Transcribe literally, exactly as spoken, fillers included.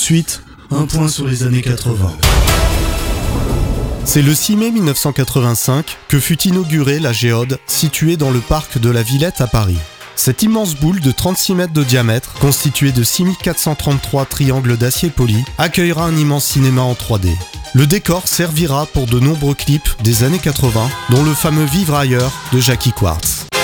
suite, un point sur les années quatre-vingts. C'est le six mai mille neuf cent quatre-vingt-cinq que fut inaugurée la Géode, située dans le parc de la Villette à Paris. Cette immense boule de trente-six mètres de diamètre, constituée de six mille quatre cent trente-trois triangles d'acier poli, accueillera un immense cinéma en trois D. Le décor servira pour de nombreux clips des années quatre-vingts, dont le fameux Vivre ailleurs de Jackie Quartz.